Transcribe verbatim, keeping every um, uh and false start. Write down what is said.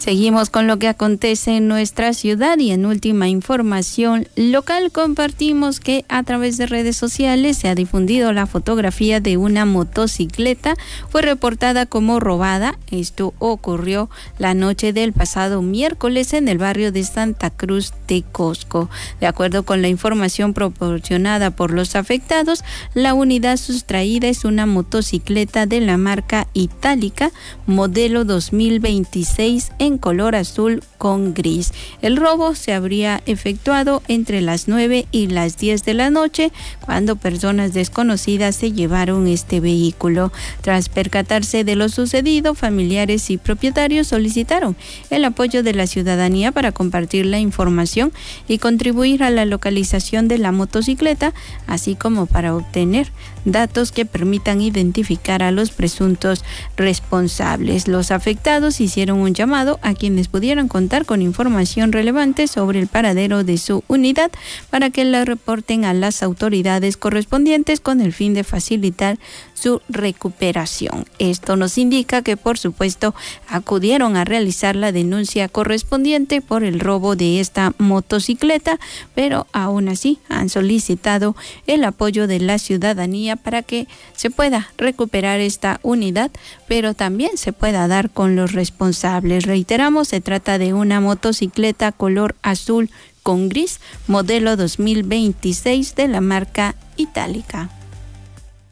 Seguimos con lo que acontece en nuestra ciudad y en última información local compartimos que a través de redes sociales se ha difundido la fotografía de una motocicleta. Fue reportada como robada. Esto ocurrió la noche del pasado miércoles en el barrio de Santa Cruz de Cosco. De acuerdo con la información proporcionada por los afectados, la unidad sustraída es una motocicleta de la marca Itálica, modelo dos mil veintiséis en color azul con gris. El robo se habría efectuado entre las nueve y las diez de la noche, cuando personas desconocidas se llevaron este vehículo. Tras percatarse de lo sucedido, familiares y propietarios solicitaron el apoyo de la ciudadanía para compartir la información y contribuir a la localización de la motocicleta, así como para obtener datos que permitan identificar a los presuntos responsables. Los afectados hicieron un llamado a quienes pudieran contar con información relevante sobre el paradero de su unidad para que la reporten a las autoridades correspondientes con el fin de facilitar su recuperación. Esto nos indica que, por supuesto, acudieron a realizar la denuncia correspondiente por el robo de esta motocicleta, pero aún así han solicitado el apoyo de la ciudadanía para que se pueda recuperar esta unidad, pero también se pueda dar con los responsables. Reiteramos, se trata de una motocicleta color azul con gris, modelo dos mil veintiséis de la marca Itálica.